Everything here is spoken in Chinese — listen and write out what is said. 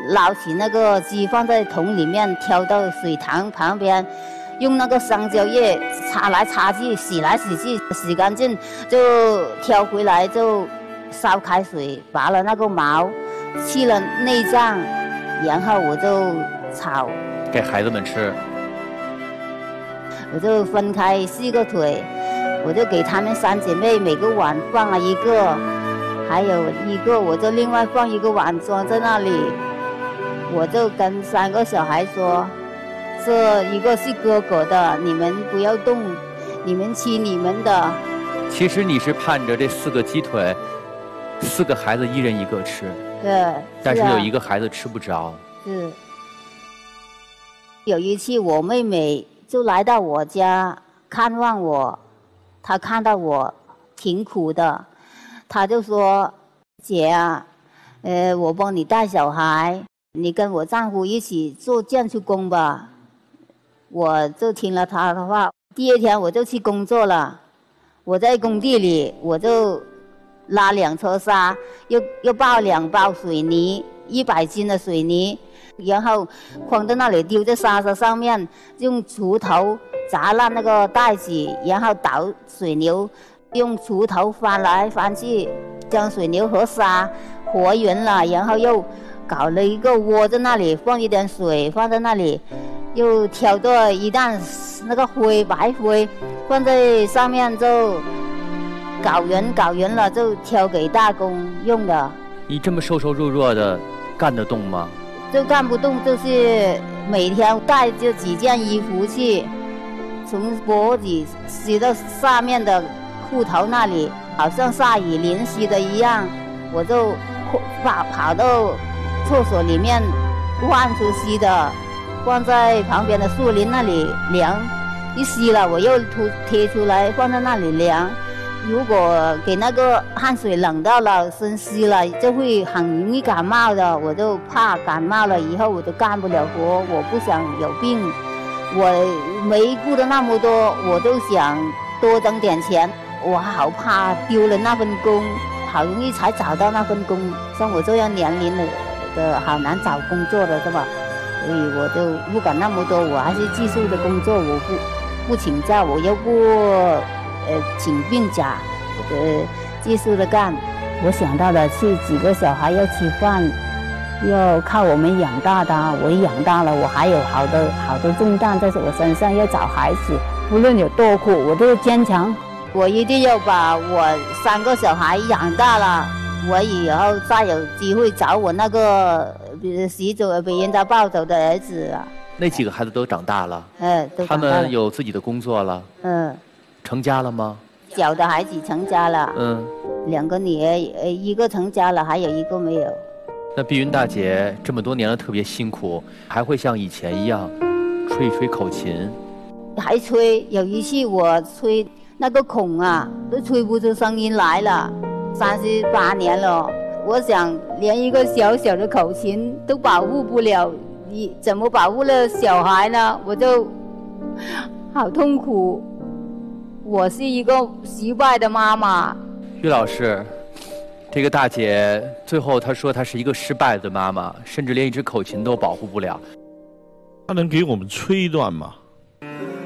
捞起那个鸡放在桶里面，挑到水塘旁边，用那个香蕉叶擦来擦去，洗来洗去，洗干净就挑回来，就烧开水，拔了那个毛，去了内脏，然后我就炒给孩子们吃。 我就分开4个腿，我就给他们3姐妹每个碗放了1个，还有1个我就另外放1个碗装在那里。我就跟3个小孩说，这1个是哥哥的，你们不要动，你们吃你们的。 其实你是盼着这4个鸡腿，4个孩子1人1个吃。 对。 但是有1个孩子吃不着。 是。有一次我妹妹就来到我家看望我，她看到我挺苦的，她就说：“姐啊，我帮你带小孩，你跟我丈夫一起做建筑工吧。”我就听了她的话，第2天我就去工作了。我在工地里，我就拉2车沙，又抱2包水泥，100斤的水泥。然后放在那里，丢在沙子上面，用锄头砸烂那个袋子，然后倒水牛，用锄头翻来翻去，将水牛和沙和匀了，然后又搞了一个窝在那里，放一点水放在那里，又挑着一担那个灰白灰放在上面，就搞匀了，就挑给大工用的。 你这么瘦瘦弱弱的，干得动吗？ 就干不动，就是每天带就几件衣服去，从脖子洗到下面的裤头那里，好像下雨淋湿的一样。我就跑到厕所里面换出湿的，放在旁边的树林那里凉，一湿了我又贴出来放在那里凉。如果给那个汗水冷到了身湿了，就会很容易感冒的。我就怕感冒了以后我就干不了活，我不想有病。我没顾得那么多，我都想多挣点钱。我好怕丢了那份工，好容易才找到那份工。像我这样年龄的好难找工作的，是吧？所以我就不敢那么多，我还是技术的工作，我不请假，我又不请病假，技术的干。我想到了是几个小孩要吃饭，要靠我们养大的，我养大了，我还有好多重担在我身上，要找孩子，无论有多苦我都坚强。我一定要把我3个小孩养大了，我以后再有机会找我那个洗走被人家抱走的儿子啊。 那几个孩子都长大了， 都长大了， 他们有自己的工作了，成家了吗？ 小的孩子成家了，2个女儿，1个成家了，还有1个没有。 那碧云大姐这么多年了特别辛苦，还会像以前一样吹一吹口琴？ 还吹，有一次我吹那个孔啊，都吹不出声音来了。38年了，我想连一个小小的口琴都保护不了，你怎么保护了小孩呢？我就好痛苦。我是一个失败的妈妈。 于老师，这个大姐最后她说她是一个失败的妈妈，甚至连一支口琴都保护不了。 她能给我们吹一段吗？